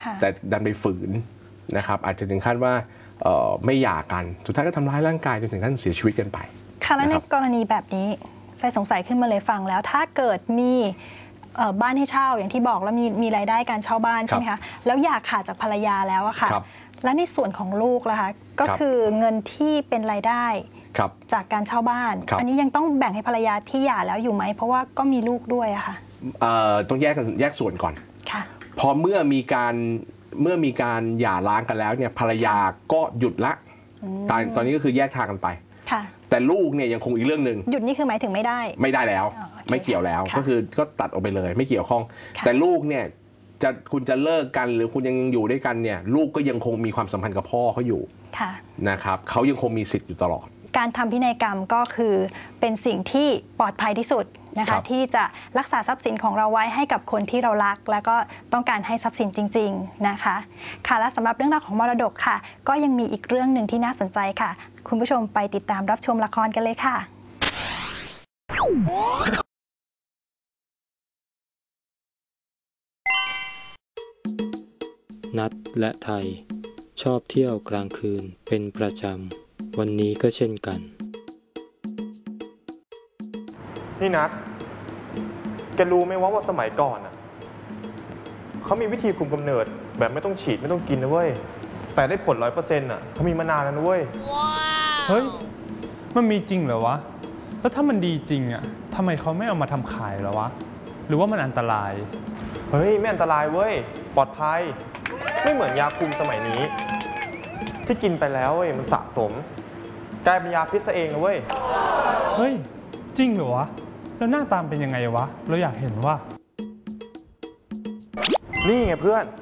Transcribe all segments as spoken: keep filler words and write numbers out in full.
แต่ดันไปฝืนนะครับอาจจะถึงขั้นว่าไม่หย่ากันสุดท้ายก็ทำร้ายร่างกายจนถึงขั้นเสียชีวิตกันไปค่ะและในกรณีแบบนี้ไฟสงสัยขึ้นมาเลยฟังแล้วถ้าเกิดมีบ้านให้เช่าอย่างที่บอกแล้วมีมีรายได้การเช่าบ้านใช่ไหมคะแล้วอยากขาดจากภรรยาแล้วอะค่ะและในส่วนของลูกล่ะคะก็คือเงินที่เป็นรายได้จากการเช่าบ้านอันนี้ยังต้องแบ่งให้ภรรยาที่หย่าแล้วอยู่ไหมเพราะว่าก็มีลูกด้วยอะค่ะต้องแยกแยกส่วนก่อนพอเมื่อมีการเมื่อมีการหย่าร้างกันแล้วเนี่ยภรรยาก็หยุดละตอนตอนนี้ก็คือแยกทางกันไปแต่ลูกเนี่ยยังคงอีกเรื่องหนึ่งหยุดนี่คือหมายถึงไม่ได้ไม่ได้แล้วไม่เกี่ยวแล้วก็คือก็ตัดออกไปเลยไม่เกี่ยวข้องแต่ลูกเนี่ยจะคุณจะเลิกกันหรือคุณยังอยู่ด้วยกันเนี่ยลูกก็ยังคงมีความสัมพันธ์กับพ่อเขาอยู่นะครับเขายังคงมีสิทธิ์อยู่ตลอดการทำพินัยกรรมก็คือเป็นสิ่งที่ปลอดภัยที่สุดนะคะที่จะรักษาทรัพย์สินของเราไว้ให้กับคนที่เรารักแล้วก็ต้องการให้ทรัพย์สินจริงๆนะคะค่ะและสำหรับเรื่องราวของมรดกค่ะก็ยังมีอีกเรื่องหนึ่งที่น่าสนใจค่ะคุณผู้ชมไปติดตามรับชมละครกันเลยค่ะนัทและไทยชอบเที่ยวกลางคืนเป็นประจำวันนี้ก็เช่นกันนี่นัทแกรู้ไหมว่าว่าสมัยก่อนอ่ะเขามีวิธีคุมกำเนิดแบบไม่ต้องฉีดไม่ต้องกินนะเว้ยแต่ได้ผลร้อยเปอร์เซ็นต์อ่ะเขามีมานานแล้วนะเว้ยเฮ้ยมันมีจริงเหรอวะแล้วถ้ามันดีจริงอ่ะทำไมเขาไม่เอามาทำขายเหรอวะหรือว่ามันอันตรายเฮ้ยไม่อันตรายเว้ยปลอดภัยไม่เหมือนยาคุมสมัยนี้ที่กินไปแล้วเว้ยมันสะสมกลายเป็นยาพิษเองนะเว้ยเฮ้ยจริงเหรอวะแล้วหน้าตามเป็นยังไงวะเราอยากเห็นว่านี่ไงเพื่อน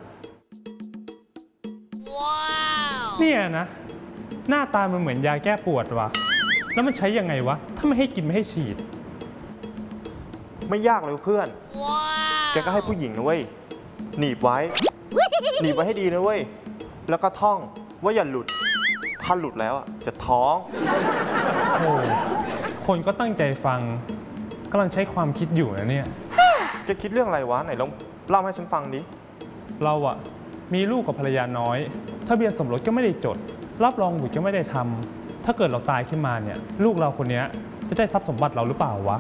เนี่ยนะหน้าตามันเหมือนยาแก้ปวดวะแล้วมันใช้ยังไงวะถ้าไม่ให้กินไม่ให้ฉีดไม่ยากเลยเพื่อนแกก็ให้ผู้หญิงนะเว้ยหนีบไว้หนีบไว้ให้ดีนะเว้ยแล้วก็ท่องว่าอย่าหลุดถ้าหลุดแล้วจะท้องโอ้คนก็ตั้งใจฟังกำลังใช้ความคิดอยู่นะเนี่ยแกคิดเรื่องอะไรวะไหนลองเล่าให้ฉันฟังดิเราอะมีลูกกับภรรยาน้อยทะเบียนสมรสก็ไม่ได้จดรับรองบุตรก็ไม่ได้ทำถ้าเกิดเราตายขึ้นมาเนี่ยลูกเราคนนี้จะได้ทรัพย์สมบัติเราหรือเปล่าวะ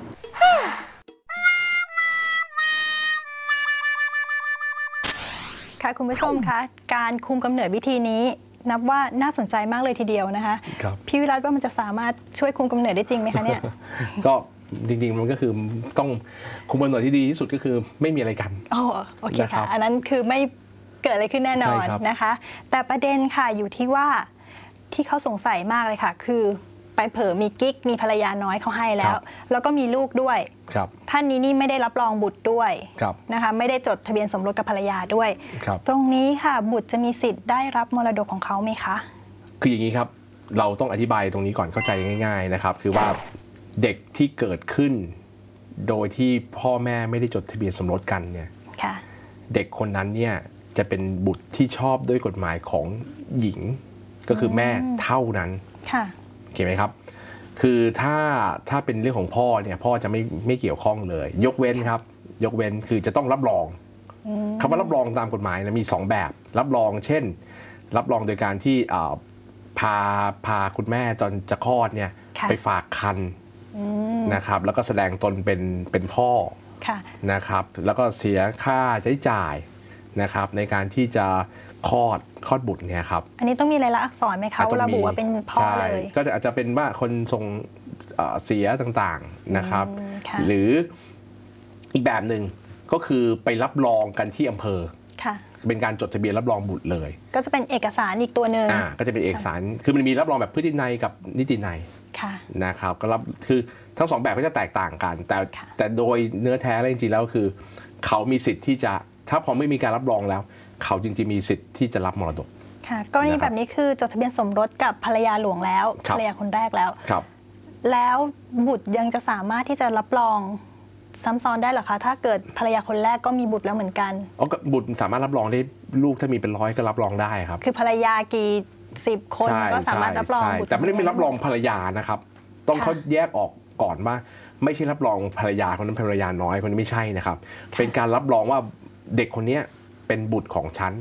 ค่ะคุณผู้ชมคะการคุมกำเนิดวิธีนี้นับว่าน่าสนใจมากเลยทีเดียวนะคะพี่วิรัตว่ามันจะสามารถช่วยคุมกำเนิดได้จริงไหมคะเนี่ยก็จริงๆมันก็คือต้องคุมกำเนิดที่ดีที่สุดก็คือไม่มีอะไรกันอ๋อโอเคค่ะอันนั้นคือไม่เกิดอะไรขึ้นแน่นอนนะคะแต่ประเด็นค่ะอยู่ที่ว่าที่เขาสงสัยมากเลยค่ะคือไปเผลอมีกิ๊กมีภรรยาน้อยเขาให้แล้วแล้วก็มีลูกด้วยท่านนี้นี่ไม่ได้รับรองบุตรด้วยนะคะไม่ได้จดทะเบียนสมรสกับภรรยาด้วยตรงนี้ค่ะบุตรจะมีสิทธิ์ได้รับมรดกของเขาไหมคะคืออย่างนี้ครับเราต้องอธิบายตรงนี้ก่อนเข้าใจง่ายๆนะครับคือว่าเด็กที่เกิดขึ้นโดยที่พ่อแม่ไม่ได้จดทะเบียนสมรสกันเนี่ยเด็กคนนั้นเนี่ยจะเป็นบุตรที่ชอบด้วยกฎหมายของหญิงก็คือแม่เท่านั้นโอเคไหมครับคือถ้าถ้าเป็นเรื่องของพ่อเนี่ยพ่อจะไม่ไม่เกี่ยวข้องเลยยกเว้นครับยกเว้นคือจะต้องรับรองคำว่ารับรองตามกฎหมายนะมีสองแบบรับรองเช่นรับรองโดยการที่พาพาคุณแม่ตอนจะคลอดเนี่ยไปฝากครรภ์นะครับแล้วก็แสดงตนเป็นเป็นพ่อนะครับแล้วก็เสียค่าใช้จ่ายนะครับในการที่จะคลอดคลอดบุตรเนี่ยครับอันนี้ต้องมีรายละอักษรไหมคะระบุว่าเป็นพ่อเลยก็อาจจะเป็นว่าคนส่งเสียต่างๆนะครับหรืออีกแบบหนึ่งก็คือไปรับรองกันที่อำเภอเป็นการจดทะเบียนรับรองบุตรเลยก็จะเป็นเอกสารอีกตัวหนึ่งอ่าก็จะเป็นเอกสารคือมันมีรับรองแบบพฤตินัยกับนิตินัยนะครับก็รับคือทั้งสองแบบก็จะแตกต่างกันแต่แต่โดยเนื้อแท้แล้วจริงๆแล้วคือเขามีสิทธิ์ที่จะถ้าพอไม่มีการรับรองแล้วเขาจริงๆมีสิทธิ์ที่จะรับมรดกค่ะกรณีแบบนี้คือจดทะเบียนสมรสกับภรรยาหลวงแล้วภรรยาคนแรกแล้วแล้วบุตรยังจะสามารถที่จะรับรองซ้ำซ้อนได้หรอคะถ้าเกิดภรรยาคนแรกก็มีบุตรแล้วเหมือนกันอ๋อบุตรสามารถรับรองได้ลูกถ้ามีเป็นร้อยก็รับรองได้ครับคือภรรยากี่สิบคนก็สามารถรับรองบุตรแต่ไม่ได้ไม่รับรองภรรยานะครับต้องเขาแยกออกก่อนว่าไม่ใช่รับรองภรรยาคนนั้นภรรยาน้อยคนนี้ไม่ใช่นะครับเป็นการรับรองว่าเด็กคนนี้เป็นบุตรของฉัน